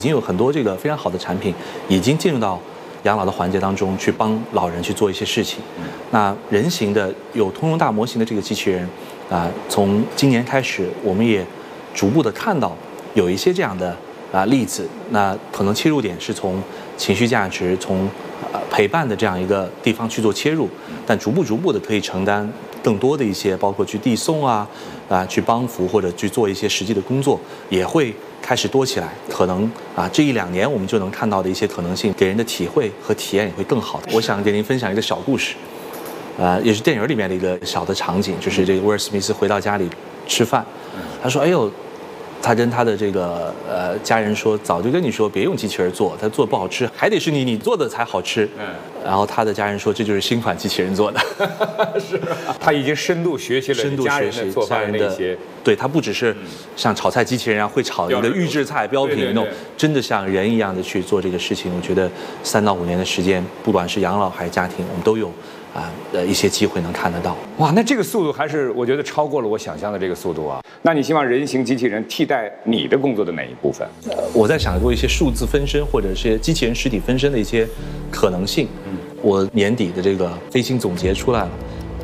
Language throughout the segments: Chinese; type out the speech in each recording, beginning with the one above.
已经有很多这个非常好的产品已经进入到养老的环节当中去帮老人去做一些事情。那人形的有通用大模型的这个机器人从今年开始，我们也逐步的看到有一些这样的例子。那可能切入点是从情绪价值、从陪伴的这样一个地方去做切入，但逐步的可以承担更多的一些，包括去递送去帮扶或者去做一些实际的工作，也会开始多起来。可能这1-2年我们就能看到的一些可能性，给人的体会和体验也会更好。我想给您分享一个小故事，也是电影里面的一个小的场景，就是这个威尔史密斯回到家里吃饭，他说：“哎呦。”他跟他的这个家人说，早就跟你说别用机器人做，他做不好吃，还得是你做的才好吃。然后他的家人说，这就是新款机器人做的。 是，他已经深度学习了家人的做饭的那些。 对，他不只是像炒菜机器人一样会炒一个预制菜标品那种，真的像人一样的去做这个事情。我觉得3到5年的时间，不管是养老还是家庭，我们都有一些机会能看得到。 哇，那这个速度还是我觉得超过了我想象的这个速度啊。那你希望人形机器人替代你的工作的哪一部分？ 我在想过一些数字分身或者是机器人实体分身的一些可能性。我年底的这个飞行总结出来了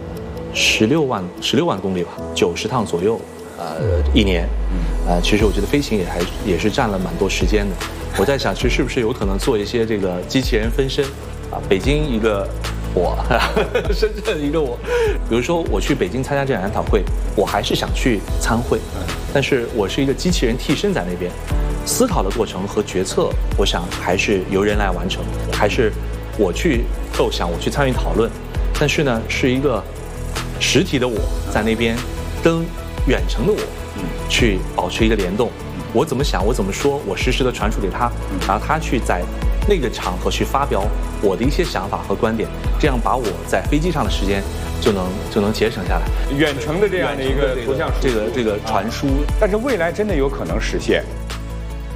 ，16万公里吧，90趟左右，1年。其实我觉得飞行也是占了蛮多时间的。我在想，是不是有可能做一些这个机器人分身北京一个我，深圳一个我。比如说我去北京参加这场研讨会，我还是想去参会，但是我是一个机器人替身在那边，思考的过程和决策，我想还是由人来完成，还是我去构想，我去参与讨论，但是呢，是一个实体的我在那边跟远程的我去保持一个联动。我怎么想，我怎么说，我实时的传输给他，然后他去在那个场合去发表我的一些想法和观点，这样把我在飞机上的时间就能节省下来。 远程的这样的一个图像这个传输， 但是未来真的有可能实现。